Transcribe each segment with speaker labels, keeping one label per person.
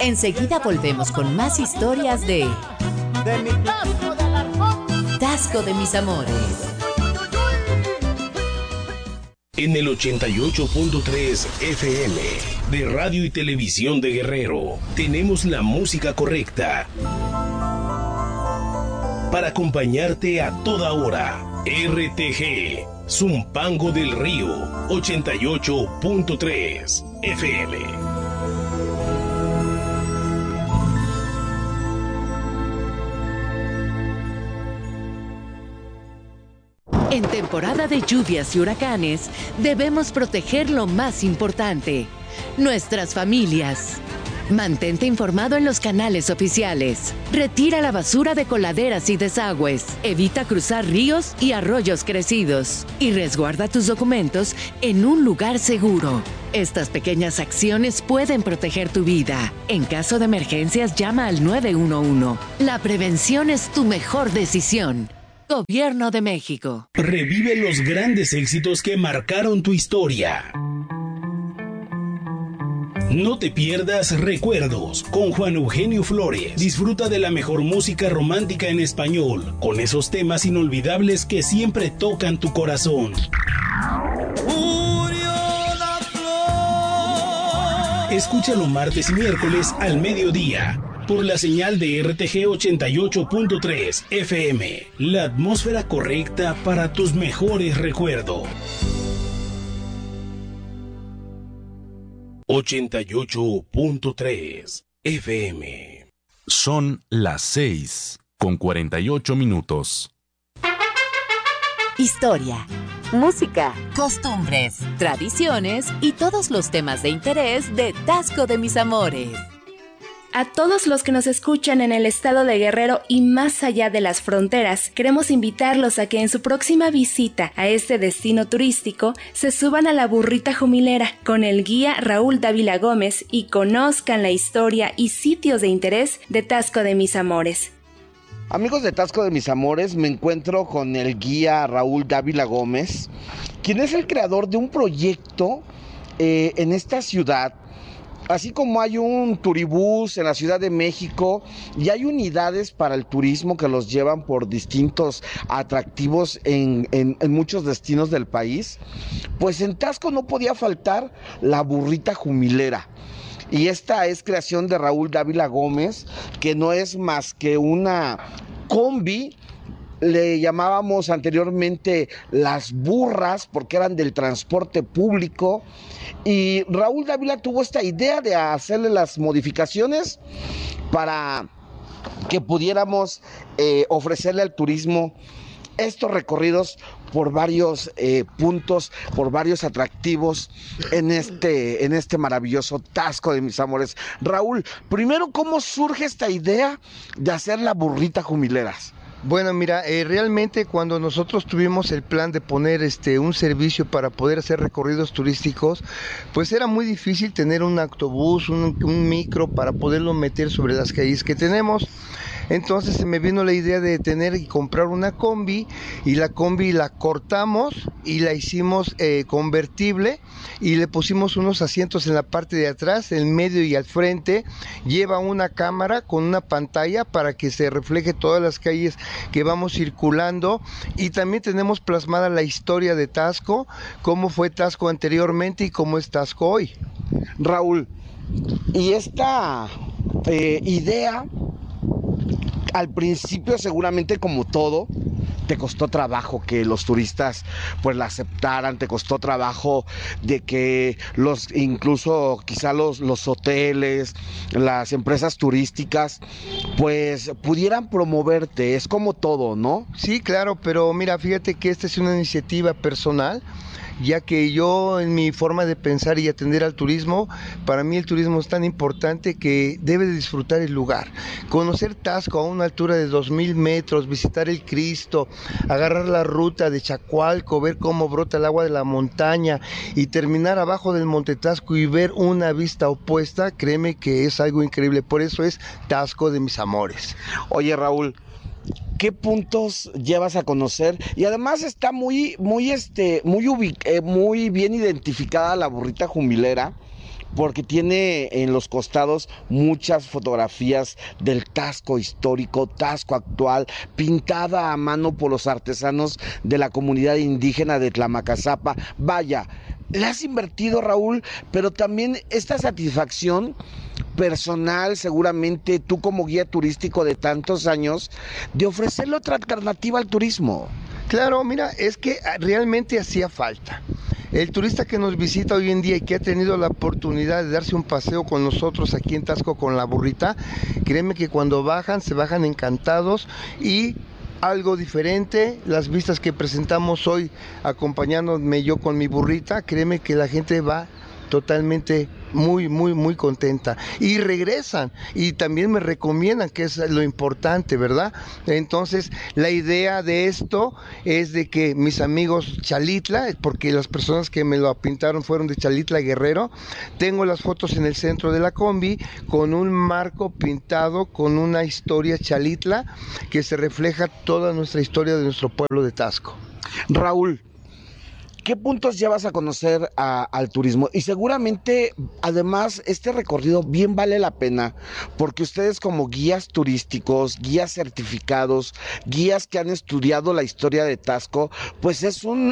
Speaker 1: Enseguida volvemos con más historias de
Speaker 2: mi Tasco de Alarcón.
Speaker 1: Tasco de mis amores.
Speaker 3: En el 88.3 FM de Radio y Televisión de Guerrero, tenemos la música correcta para acompañarte a toda hora. RTG, Zumpango del Río, 88.3 FM.
Speaker 1: En temporada de lluvias y huracanes, debemos proteger lo más importante, nuestras familias. Mantente informado en los canales oficiales. Retira la basura de coladeras y desagües. Evita cruzar ríos y arroyos crecidos. Y resguarda tus documentos en un lugar seguro. Estas pequeñas acciones pueden proteger tu vida. En caso de emergencias, llama al 911. La prevención es tu mejor decisión. Gobierno de México.
Speaker 3: Revive los grandes éxitos que marcaron tu historia. No te pierdas Recuerdos con Juan Eugenio Flores. Disfruta de la mejor música romántica en español, con esos temas inolvidables que siempre tocan tu corazón. Escúchalo martes y miércoles al mediodía por la señal de RTG 88.3 FM. La atmósfera correcta para tus mejores recuerdos. 88.3 FM.
Speaker 4: Son las 6:48.
Speaker 1: Historia, música, costumbres, tradiciones y todos los temas de interés de Tasco de mis amores.
Speaker 5: A todos los que nos escuchan en el estado de Guerrero y más allá de las fronteras, queremos invitarlos a que en su próxima visita a este destino turístico se suban a la burrita jumilera con el guía Raúl Dávila Gómez y conozcan la historia y sitios de interés de Tasco de mis amores.
Speaker 6: Amigos de Tasco de mis amores, me encuentro con el guía Raúl Dávila Gómez, quien es el creador de un proyecto en esta ciudad. Así como hay un turibús en la Ciudad de México y hay unidades para el turismo que los llevan por distintos atractivos en muchos destinos del país, pues en Tasco no podía faltar la burrita jumilera. Y esta es creación de Raúl Dávila Gómez, que no es más que una combi. Le llamábamos anteriormente las burras porque eran del transporte público, y Raúl Dávila tuvo esta idea de hacerle las modificaciones para que pudiéramos ofrecerle al turismo estos recorridos por varios puntos, por varios atractivos en este maravilloso Tasco de mis amores. Raúl, primero, ¿cómo surge esta idea de hacer la burrita jumileras?
Speaker 7: Bueno, mira, realmente cuando nosotros tuvimos el plan de poner un servicio para poder hacer recorridos turísticos, pues era muy difícil tener un autobús, un micro para poderlo meter sobre las calles que tenemos. Entonces se me vino la idea de tener y comprar una combi, y la combi la cortamos y la hicimos convertible, y le pusimos unos asientos en la parte de atrás, en medio y al frente. Lleva una cámara con una pantalla para que se refleje todas las calles que vamos circulando, y también tenemos plasmada la historia de Tasco, cómo fue Tasco anteriormente y cómo es Tasco hoy.
Speaker 6: Raúl, y esta idea, al principio seguramente, como todo, te costó trabajo que los turistas pues la aceptaran, te costó trabajo de que incluso quizá los hoteles, las empresas turísticas pues pudieran promoverte. Es como todo, ¿no?
Speaker 7: Sí, claro, pero mira, fíjate que esta es una iniciativa personal, ya que yo, en mi forma de pensar y atender al turismo, para mí el turismo es tan importante que debe de disfrutar el lugar. Conocer Tasco a una altura de 2,000 metros, visitar el Cristo, agarrar la ruta de Chacualco, ver cómo brota el agua de la montaña y terminar abajo del Monte Tasco y ver una vista opuesta, créeme que es algo increíble. Por eso es Tasco de mis amores.
Speaker 6: Oye, Raúl, ¿qué puntos llevas a conocer? Y además está muy bien identificada la burrita jumilera, porque tiene en los costados muchas fotografías del Taxco histórico, Taxco actual, pintada a mano por los artesanos de la comunidad indígena de Tlamacazapa. Vaya, le has invertido, Raúl, pero también esta satisfacción personal, seguramente tú como guía turístico de tantos años, de ofrecerle otra alternativa al turismo.
Speaker 7: Claro, mira, es que realmente hacía falta. El turista que nos visita hoy en día y que ha tenido la oportunidad de darse un paseo con nosotros aquí en Taxco con la burrita, créeme que cuando bajan, se bajan encantados y algo diferente, las vistas que presentamos hoy acompañándome yo con mi burrita, créeme que la gente va totalmente muy contenta y regresan y también me recomiendan, que es lo importante, ¿verdad? Entonces la idea de esto es de que mis amigos Xalitla, porque las personas que me lo pintaron fueron de Xalitla Guerrero, tengo las fotos en el centro de la combi con un marco pintado con una historia Xalitla que se refleja toda nuestra historia de nuestro pueblo de Taxco.
Speaker 6: Raúl, ¿qué puntos llevas a conocer al turismo? Y seguramente, además, este recorrido bien vale la pena, porque ustedes como guías turísticos, guías certificados, guías que han estudiado la historia de Taxco, pues es un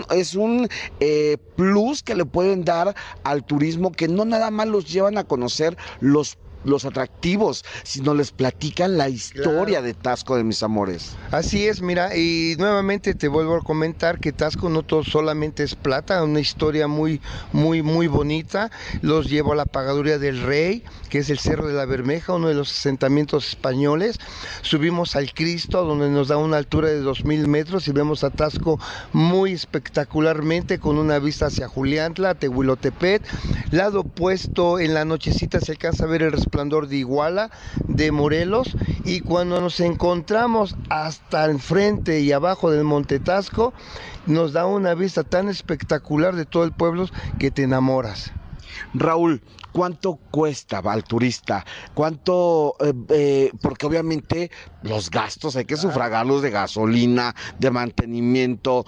Speaker 6: plus que le pueden dar al turismo, que no nada más los llevan a conocer los atractivos, sino les platican la historia de Taxco, de mis amores.
Speaker 7: Así es, mira, y nuevamente te vuelvo a comentar que Taxco no todo solamente es plata, una historia muy bonita. Los llevo a la Pagaduría del Rey, que es el Cerro de la Bermeja, uno de los asentamientos españoles. Subimos al Cristo, donde nos da una altura de 2000 metros y vemos a Taxco muy espectacularmente, con una vista hacia Juliantla, Tehuilotepet. Lado opuesto, en la nochecita se alcanza a ver el resplandor de Iguala, de Morelos, y cuando nos encontramos hasta enfrente y abajo del Monte Taxco, nos da una vista tan espectacular de todo el pueblo que te enamoras.
Speaker 6: Raúl, ¿cuánto cuesta al turista? ¿Cuánto? Porque obviamente los gastos hay que sufragarlos, de gasolina, de mantenimiento,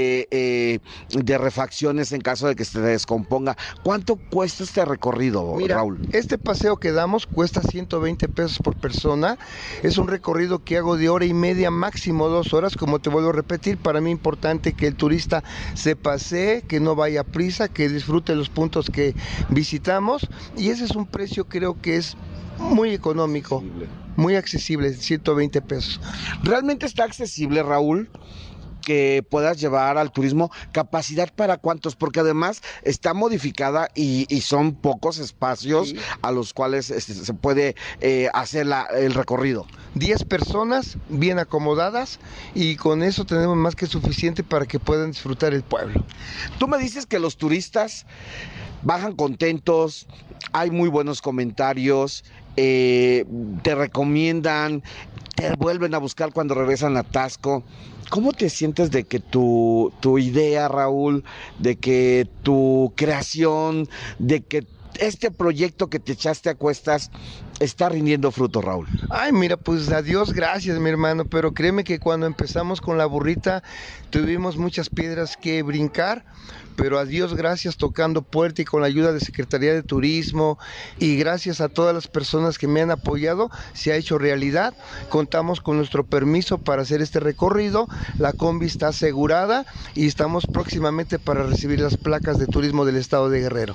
Speaker 6: de refacciones en caso de que se descomponga. ¿Cuánto cuesta este recorrido,
Speaker 7: Mira,
Speaker 6: Raúl?
Speaker 7: Este paseo que damos cuesta 120 pesos por persona. Es un recorrido que hago de hora y media, máximo 2 horas. Como te vuelvo a repetir, para mí es importante que el turista se pasee, que no vaya a prisa, que disfrute los puntos que visitamos, y ese es un precio, creo que es muy económico, muy accesible, 120 pesos.
Speaker 6: ¿Realmente está accesible, Raúl, que puedas llevar al turismo? ¿Capacidad para cuántos? Porque además está modificada y son pocos espacios, sí, a los cuales se puede hacer el recorrido.
Speaker 7: 10 personas bien acomodadas, y con eso tenemos más que suficiente para que puedan disfrutar el pueblo.
Speaker 6: Tú me dices que los turistas bajan contentos, hay muy buenos comentarios, te recomiendan, te vuelven a buscar cuando regresan a Taxco. ¿Cómo te sientes de que tu idea, Raúl, de que tu creación, de que este proyecto que te echaste a cuestas está rindiendo fruto, Raúl?
Speaker 7: Ay, mira, pues a Dios gracias, mi hermano, pero créeme que cuando empezamos con la burrita tuvimos muchas piedras que brincar, pero a Dios gracias, tocando puerta y con la ayuda de Secretaría de Turismo, y gracias a todas las personas que me han apoyado, se ha hecho realidad. Contamos con nuestro permiso para hacer este recorrido, la combi está asegurada y estamos próximamente para recibir las placas de turismo del estado de Guerrero.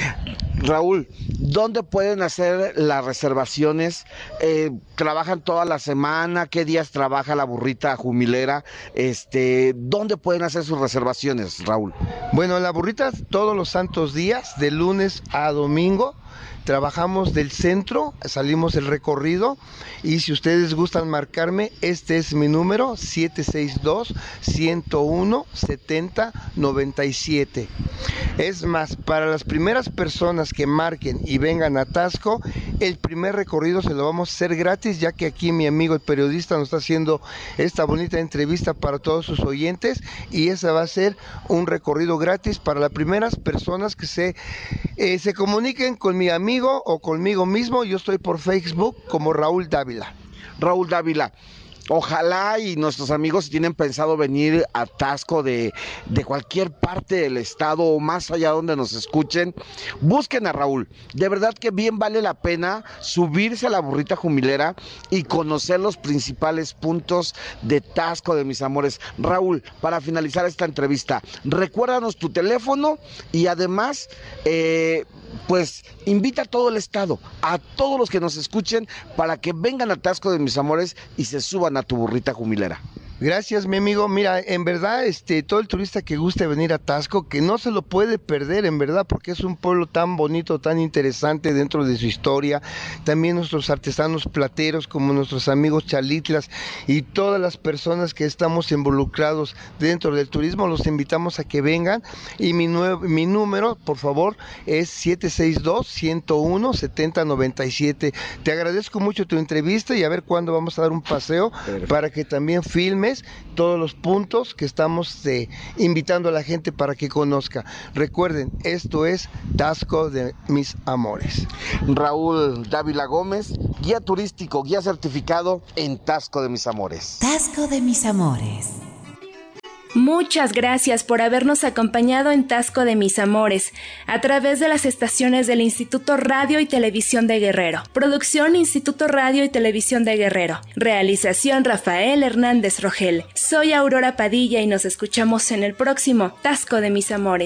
Speaker 6: Raúl, ¿dónde pueden hacer las reservaciones? ¿Trabajan toda la semana? ¿Qué días trabaja la burrita jumilera? ¿Dónde pueden hacer sus reservaciones, Raúl?
Speaker 7: Bueno, la burrita todos los santos días, de lunes a domingo. Trabajamos del centro, salimos el recorrido, y si ustedes gustan marcarme, este es mi número, 762-101-7097. Es más, para las primeras personas que marquen y vengan a Taxco, el primer recorrido se lo vamos a hacer gratis, ya que aquí mi amigo el periodista nos está haciendo esta bonita entrevista para todos sus oyentes, y ese va a ser un recorrido gratis para las primeras personas que se comuniquen con mi amigo o conmigo mismo. Yo estoy por Facebook como Raúl Dávila.
Speaker 6: Raúl Dávila, Ojalá y nuestros amigos, si tienen pensado venir a Taxco de cualquier parte del estado o más allá donde nos escuchen, busquen a Raúl. De verdad que bien vale la pena subirse a la burrita jumilera y conocer los principales puntos de Taxco de Mis Amores. Raúl, para finalizar esta entrevista, recuérdanos tu teléfono y además, pues invita a todo el estado, a todos los que nos escuchen, para que vengan a Taxco de Mis Amores y se suban a tu burrita jumilera.
Speaker 7: Gracias, mi amigo. Mira, en verdad, todo el turista que guste venir a Taxco, que no se lo puede perder, en verdad, porque es un pueblo tan bonito, tan interesante dentro de su historia. También nuestros artesanos plateros, como nuestros amigos chalitlas y todas las personas que estamos involucrados dentro del turismo, los invitamos a que vengan. Y mi número, por favor, es 762-101-7097. Te agradezco mucho tu entrevista y a ver cuándo vamos a dar un paseo para que también filmes todos los puntos que estamos invitando a la gente para que conozca. Recuerden, esto es Taxco de Mis Amores.
Speaker 6: Raúl Dávila Gómez, guía turístico, guía certificado en Taxco de Mis Amores.
Speaker 1: Taxco de Mis Amores.
Speaker 5: Muchas gracias por habernos acompañado en Taxco de Mis Amores, a través de las estaciones del Instituto Radio y Televisión de Guerrero. Producción Instituto Radio y Televisión de Guerrero. Realización Rafael Hernández Rogel. Soy Aurora Padilla y nos escuchamos en el próximo Taxco de Mis Amores.